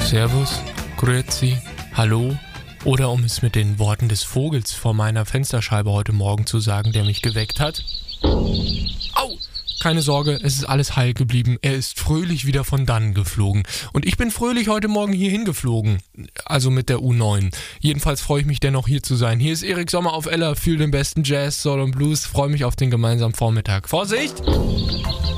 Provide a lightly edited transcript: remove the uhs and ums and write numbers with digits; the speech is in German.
Servus, Grüezi, Hallo oder um es mit den Worten des Vogels vor meiner Fensterscheibe heute Morgen zu sagen, der mich geweckt hat. Au! Keine Sorge, es ist alles heil geblieben. Er ist fröhlich wieder von dannen geflogen. Und ich bin fröhlich heute Morgen hier hingeflogen. Also mit der U9. Jedenfalls freue ich mich dennoch hier zu sein. Hier ist Erik Sommer auf Ella, fühl den besten Jazz, Soul und Blues. Freue mich auf den gemeinsamen Vormittag. Vorsicht!